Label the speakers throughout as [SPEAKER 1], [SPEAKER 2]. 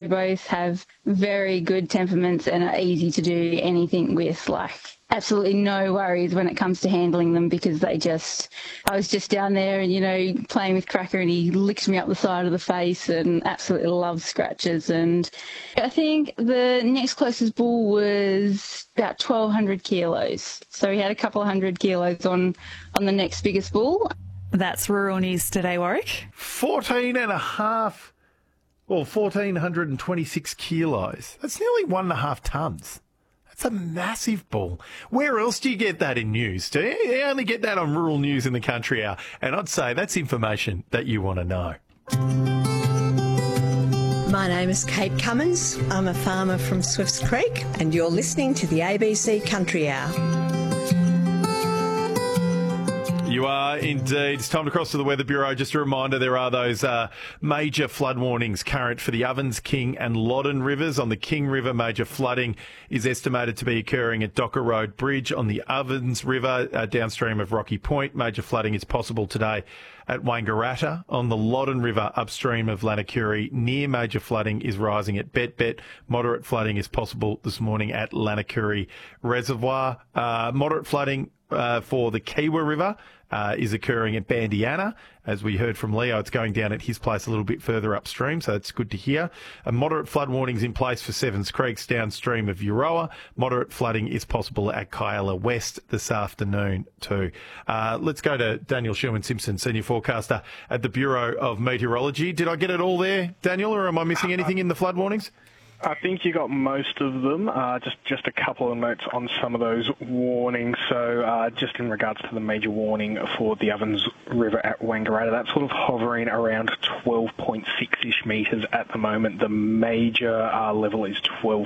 [SPEAKER 1] both have very good temperaments and are easy to do anything with, like absolutely no worries when it comes to handling them, because I was just down there and, playing with Cracker, and he licked me up the side of the face and absolutely loves scratches. And I think the next closest bull was about 1,200 kilos. So he had a couple of 100 kilos on the next biggest bull.
[SPEAKER 2] That's Rural News Today, Warwick.
[SPEAKER 3] 1,426 kilos. That's nearly 1.5 tonnes. That's a massive bull. Where else do you get that in news? Do you only get that on Rural News in the Country Hour? And I'd say that's information that you want to know.
[SPEAKER 4] My name is Kate Cummins. I'm a farmer from Swifts Creek, and you're listening to the ABC Country Hour.
[SPEAKER 3] You are indeed. It's time to cross to the Weather Bureau. Just a reminder, there are those major flood warnings current for the Ovens, King and Loddon rivers. On the King River, major flooding is estimated to be occurring at Docker Road Bridge. On the Ovens River, downstream of Rocky Point, major flooding is possible today at Wangaratta. On the Loddon River, upstream of Lanakuri, near major flooding is rising at Bet. Moderate flooding is possible this morning at Lanakuri Reservoir. Moderate flooding for the Kiewa River is occurring at Bandiana. As we heard from Leo, it's going down at his place a little bit further upstream, so that's good to hear. A moderate flood warnings in place for Sevens Creeks downstream of Euroa. Moderate flooding is possible at Kyalla West this afternoon too. Let's go to Daniel Sherman-Simpson, Senior Forecaster at the Bureau of Meteorology. Did I get it all there, Daniel, or am I missing anything in the flood warnings?
[SPEAKER 5] I think you got most of them. Just a couple of notes on some of those warnings. So just in regards to the major warning for the Ovens River at Wangaratta, that's sort of hovering around 12.6-ish metres at the moment. The major level is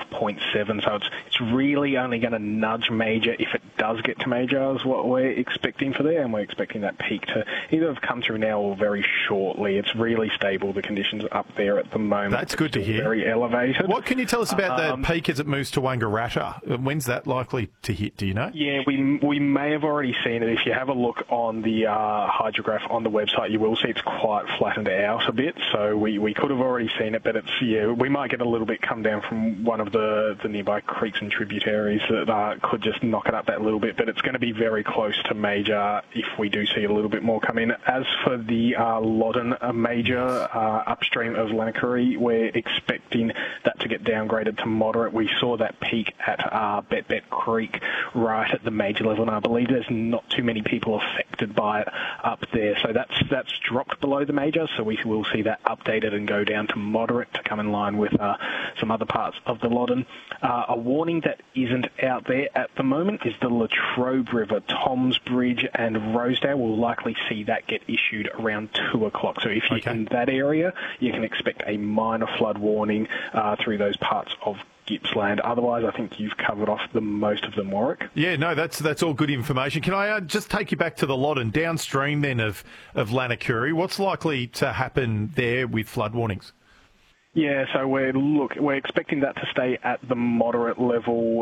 [SPEAKER 5] 12.7, so it's really only going to nudge major if it does get to major, is what we're expecting for there, and we're expecting that peak to either have come through now or very shortly. It's really stable, the conditions up there at the moment.
[SPEAKER 3] That's good to hear.
[SPEAKER 5] Very elevated.
[SPEAKER 3] What can you tell us about the peak as it moves to Wangaratta? When's that likely to hit? Do you know?
[SPEAKER 5] Yeah, we may have already seen it. If you have a look on the hydrograph on the website, you will see it's quite flattened out a bit. So we could have already seen it, but we might get a little bit come down from one of the nearby creeks and tributaries that could just knock it up that little bit. But it's going to be very close to major if we do see a little bit more come in. As for the Loddon major upstream of Lanakuri, we're expecting that to get downgraded to moderate. We saw that peak at Bet Creek right at the major level, and I believe there's not too many people affected by it up there. So that's dropped below the major, so we will see that updated and go down to moderate to come in line with some other parts of the Loddon. A warning that isn't out there at the moment is the Latrobe River, Toms Bridge and Rosedale. We'll likely see that get issued around 2 o'clock. So if you're in that area, you can expect a minor flood warning through those parts of Gippsland. Otherwise, I think you've covered off the most of them, Warwick.
[SPEAKER 3] Yeah, no, that's all good information. Can I just take you back to the Loddon, downstream then of Lanakuri? What's likely to happen there with flood warnings?
[SPEAKER 5] Yeah, so we're expecting that to stay at the moderate level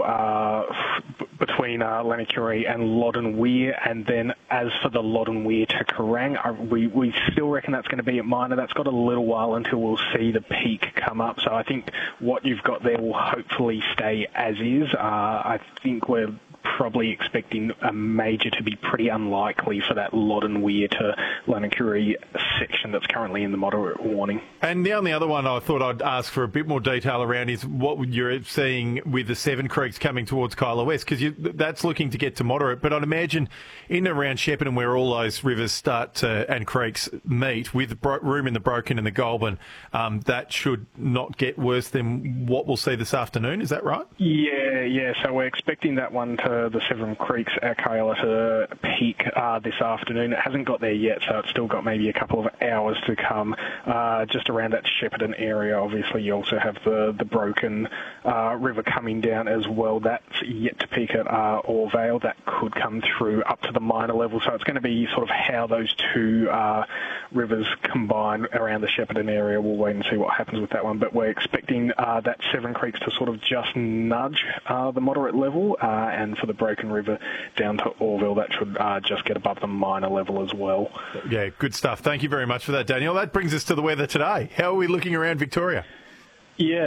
[SPEAKER 5] between Lanakuri and Loddon Weir, and then as for the Loddon Weir to Kerrang, we still reckon that's going to be at minor. That's got a little while until we'll see the peak come up. So I think what you've got there will hopefully stay as is. I think we're probably expecting a major to be pretty unlikely for that Loddon Weir to Lanakuri section that's currently in the moderate warning.
[SPEAKER 3] And the only other one I thought I'd ask for a bit more detail around is what you're seeing with the Seven Creeks coming towards Kyalla West, because that's looking to get to moderate. But I'd imagine in and around Shepparton, where all those rivers start to, and creeks meet, with room in the Broken and the Goulburn, that should not get worse than what we'll see this afternoon. Is that right?
[SPEAKER 5] Yeah. So we're expecting that one to the Seven Creeks at Kyalla to peak this afternoon. It hasn't got there yet, so it's still got maybe a couple of hours to come. Just around that Shepparton area, obviously, you also have the Broken River coming down as well. That's yet to peak at Orvale. That could come through up to the minor level. So it's going to be sort of how those two rivers combine around the Shepparton area. We'll wait and see what happens with that one. But we're expecting that Seven Creeks to sort of just nudge the moderate level, and for the Broken River down to Orville, that should just get above the minor level as well.
[SPEAKER 3] Yeah, good stuff. Thank you very much for that, Daniel. That brings us to the weather today. How are we looking around Victoria?
[SPEAKER 5] Yeah.